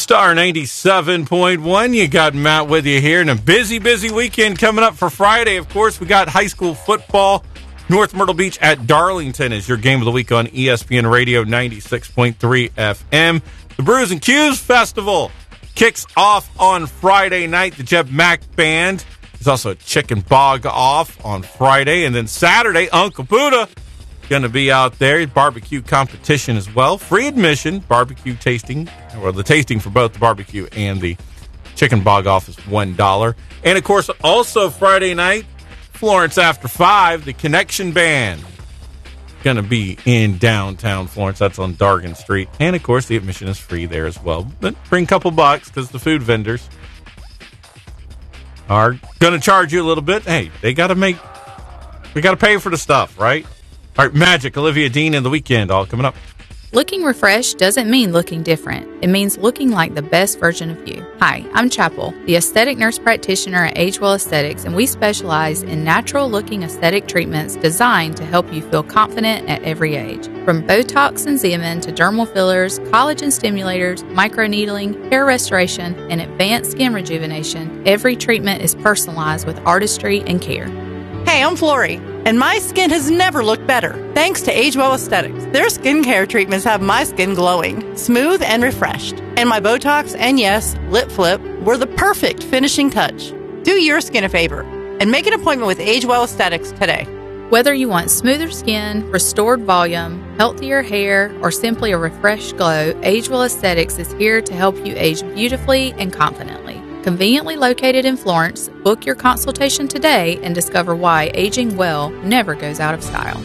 Star 97.1. You got Matt with you here, and a busy weekend coming up for Friday. Of course, we got high school football. North Myrtle Beach at Darlington is your game of the week on ESPN Radio 96.3 FM. The Brews and Q's Festival kicks off on Friday night. The Jeb Mack Band. There's also a chicken bog off on Friday. And then Saturday, Uncle Buddha going to be out there. Barbecue competition as well. Free admission, barbecue tasting, or the tasting for both the barbecue and the chicken bog off is $1. And, of course, also Friday night, Florence After 5, the Connection Band. Going to be in downtown Florence. That's on Dargan Street. And, of course, the admission is free there as well. But bring a couple bucks because the food vendors are going to charge you a little bit. Hey, we got to pay for the stuff, right? All right, Magic, Olivia Dean, and the weekend all coming up. Looking refreshed doesn't mean looking different. It means looking like the best version of you. Hi, I'm Chapel, the aesthetic nurse practitioner at Agewell Aesthetics, and we specialize in natural-looking aesthetic treatments designed to help you feel confident at every age. From Botox and Xeomin to dermal fillers, collagen stimulators, microneedling, hair restoration, and advanced skin rejuvenation, every treatment is personalized with artistry and care. Hey, I'm Flory, and my skin has never looked better. Thanks to Agewell Aesthetics. Their skincare treatments have my skin glowing, smooth, and refreshed. And my Botox and, yes, lip flip were the perfect finishing touch. Do your skin a favor and make an appointment with Agewell Aesthetics today. Whether you want smoother skin, restored volume, healthier hair, or simply a refreshed glow, Agewell Aesthetics is here to help you age beautifully and confidently. Conveniently located in Florence, book your consultation today and discover why aging well never goes out of style.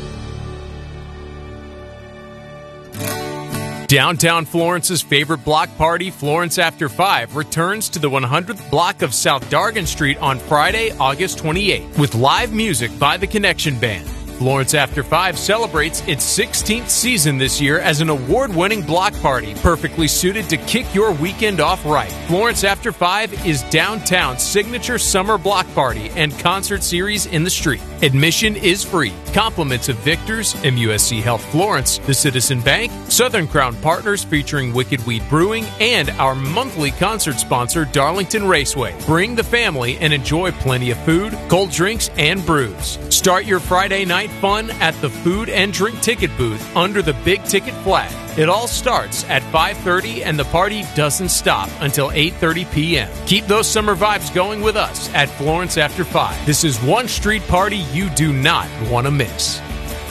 Downtown Florence's favorite block party, Florence After 5, returns to the 100th block of South Dargan Street on Friday, August 28th, with live music by the Connection Band. Florence After 5 celebrates its 16th season this year as an award-winning block party, perfectly suited to kick your weekend off right. Florence After 5 is downtown's signature summer block party and concert series in the street. Admission is free. Compliments of Victor's, MUSC Health Florence, the Citizen Bank, Southern Crown Partners featuring Wicked Weed Brewing, and our monthly concert sponsor, Darlington Raceway. Bring the family and enjoy plenty of food, cold drinks, and brews. Start your Friday night fun at the food and drink ticket booth under the big ticket flag. It all starts at 5:30 and the party doesn't stop until 8:30 p.m. Keep those summer vibes going with us at Florence After 5. This is one street party you do not want to miss.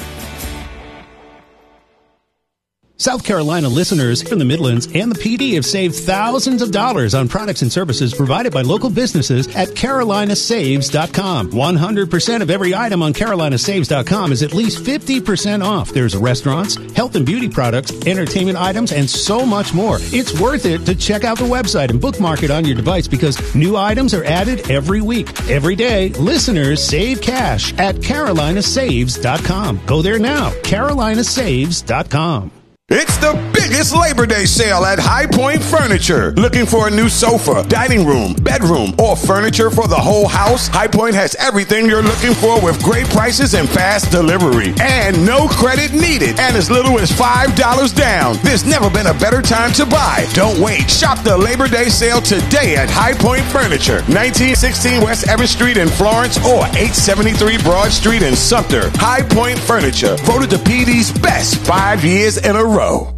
South Carolina listeners from the Midlands and the PD have saved thousands of dollars on products and services provided by local businesses at carolinasaves.com. 100% of every item on carolinasaves.com is at least 50% off. There's restaurants, health and beauty products, entertainment items, and so much more. It's worth it to check out the website and bookmark it on your device because new items are added every week. Every day, listeners save cash at carolinasaves.com. Go there now, carolinasaves.com. It's the biggest Labor Day sale at High Point Furniture. Looking for a new sofa, dining room, bedroom, or furniture for the whole house? High Point has everything you're looking for with great prices and fast delivery. And no credit needed, and as little as $5 down. There's never been a better time to buy. Don't wait. Shop the Labor Day sale today at High Point Furniture, 1916 West Evans Street in Florence or 873 Broad Street in Sumter. High Point Furniture, voted the PD's best 5 years in a row.